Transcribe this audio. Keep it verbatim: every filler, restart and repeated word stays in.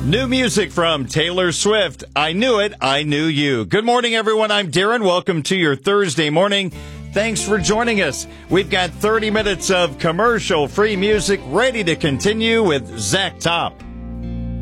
New music from Taylor Swift. I Knew It, I Knew You. Good morning, everyone. I'm Darren. Welcome to your Thursday morning. Thanks for joining us. We've got thirty minutes of commercial-free music ready to continue with Zach Top.